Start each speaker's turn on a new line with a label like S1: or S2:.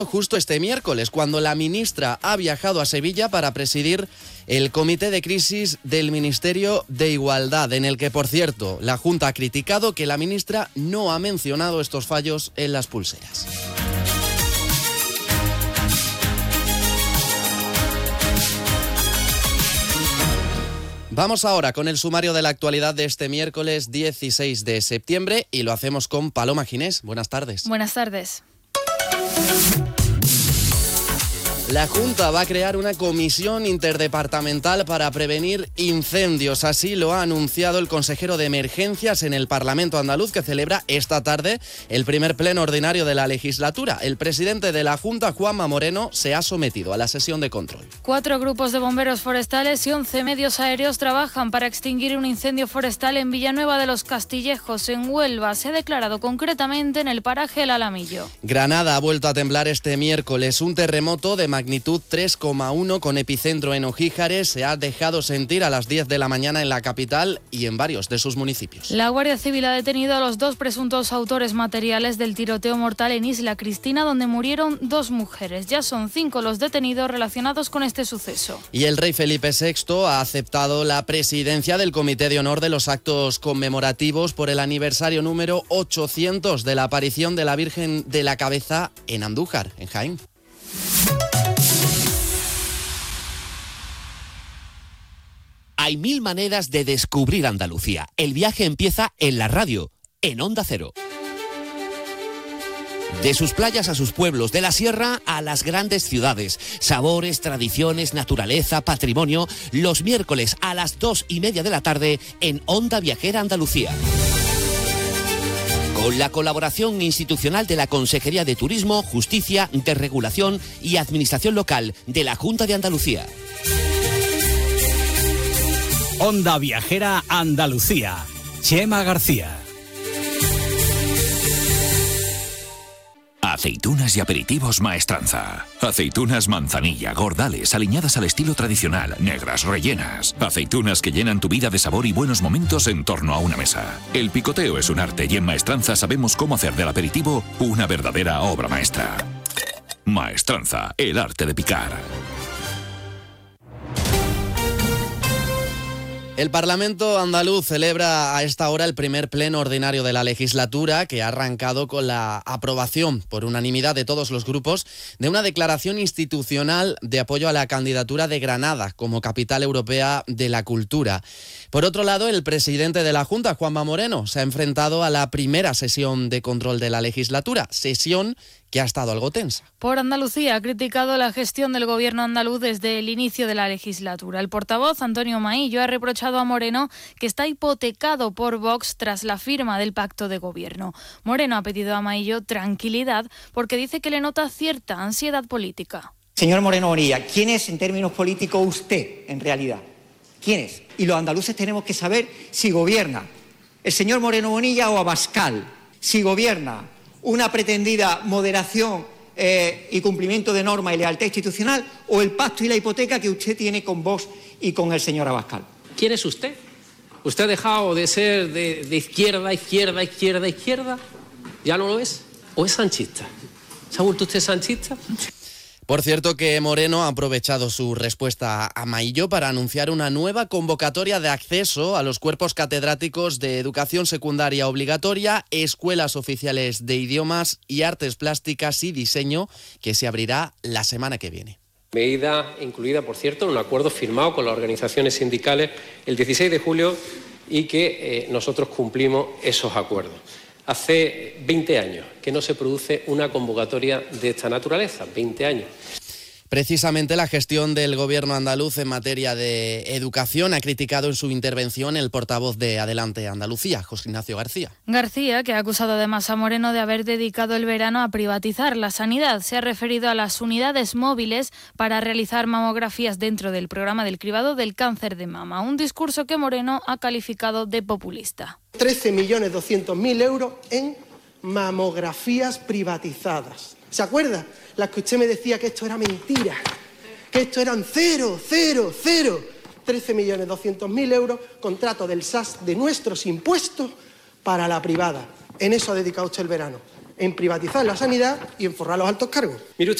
S1: justo este miércoles, cuando la ministra ha viajado a Sevilla para presidir el Comité de Crisis del Ministerio de Igualdad, en el que, por cierto, la Junta ha criticado que la ministra no ha mencionado estos fallos en las pulseras. Vamos ahora con el sumario de la actualidad de este miércoles 16 de septiembre y lo hacemos con Paloma Ginés. Buenas tardes.
S2: Buenas tardes.
S1: La Junta va a crear una comisión interdepartamental para prevenir incendios. Así lo ha anunciado el consejero de Emergencias en el Parlamento andaluz, que celebra esta tarde el primer pleno ordinario de la legislatura. El presidente de la Junta, Juanma Moreno, se ha sometido a la sesión de control.
S2: 4 grupos de bomberos forestales y 11 medios aéreos trabajan para extinguir un incendio forestal en Villanueva de los Castillejos, en Huelva. Se ha declarado concretamente en el paraje El Alamillo.
S1: Granada ha vuelto a temblar este miércoles. Un terremoto de magnitud 3,1 con epicentro en Ojíjares se ha dejado sentir a las 10 de la mañana en la capital y en varios de sus municipios.
S2: La Guardia Civil ha detenido a los 2 presuntos autores materiales del tiroteo mortal en Isla Cristina, donde murieron 2 mujeres. Ya son 5 los detenidos relacionados con este suceso.
S1: Y el rey Felipe VI ha aceptado la presidencia del Comité de Honor de los actos conmemorativos por el aniversario número 800 de la aparición de la Virgen de la Cabeza en Andújar, en Jaén.
S3: Hay 1000 maneras de descubrir Andalucía. El viaje empieza en la radio, en Onda Cero. De sus playas a sus pueblos, de la sierra a las grandes ciudades. Sabores, tradiciones, naturaleza, patrimonio. Los miércoles a las 2:30 de la tarde en Onda Viajera Andalucía. Con la colaboración institucional de la Consejería de Turismo, Justicia, Desregulación y Administración Local de la Junta de Andalucía.
S4: Onda Viajera Andalucía. Chema García.
S5: Aceitunas y aperitivos Maestranza. Aceitunas manzanilla, gordales, aliñadas al estilo tradicional, negras, rellenas. Aceitunas que llenan tu vida de sabor y buenos momentos en torno a una mesa. El picoteo es un arte y en Maestranza sabemos cómo hacer del aperitivo una verdadera obra maestra. Maestranza, el arte de picar.
S1: El Parlamento andaluz celebra a esta hora el primer pleno ordinario de la legislatura, que ha arrancado con la aprobación por unanimidad de todos los grupos de una declaración institucional de apoyo a la candidatura de Granada como capital europea de la cultura. Por otro lado, el presidente de la Junta, Juanma Moreno, se ha enfrentado a la primera sesión de control de la legislatura, sesión que ha estado algo tensa.
S2: Por Andalucía ha criticado la gestión del gobierno andaluz desde el inicio de la legislatura. El portavoz, Antonio Maillo, ha reprochado a Moreno que está hipotecado por Vox tras la firma del pacto de gobierno. Moreno ha pedido a Maillo tranquilidad porque dice que le nota cierta ansiedad política.
S6: Señor Moreno Bonilla, ¿quién es en términos políticos usted en realidad? ¿Quién es? Y los andaluces tenemos que saber si gobierna el señor Moreno Bonilla o Abascal, si gobierna una pretendida moderación y cumplimiento de normas y lealtad institucional, o el pacto y la hipoteca que usted tiene con Vox y con el señor Abascal.
S7: ¿Quién es usted? ¿Usted ha dejado de ser de izquierda, izquierda, izquierda, izquierda? ¿Ya no lo es? ¿O es sanchista? ¿Se ha vuelto usted sanchista?
S1: Por cierto que Moreno ha aprovechado su respuesta a Maillo para anunciar una nueva convocatoria de acceso a los cuerpos catedráticos de educación secundaria obligatoria, escuelas oficiales de idiomas y artes plásticas y diseño, que se abrirá la semana que viene.
S7: Medida incluida, por cierto, en un acuerdo firmado con las organizaciones sindicales el 16 de julio y que nosotros cumplimos esos acuerdos. Hace 20 años que no se produce una convocatoria de esta naturaleza, 20 años.
S1: Precisamente la gestión del gobierno andaluz en materia de educación ha criticado en su intervención el portavoz de Adelante Andalucía, José Ignacio García.
S2: García, que ha acusado además a Moreno de haber dedicado el verano a privatizar la sanidad, se ha referido a las unidades móviles para realizar mamografías dentro del programa del cribado del cáncer de mama, un discurso que Moreno ha calificado de populista.
S8: 13.200.000 euros en mamografías privatizadas. ¿Se acuerda? Las que usted me decía que esto era mentira, que esto eran 0, 0, 0. 13.200.000 euros, contrato del SAS de nuestros impuestos para la privada. En eso ha dedicado usted el verano, en privatizar la sanidad y en forrar a los altos cargos.
S7: Mire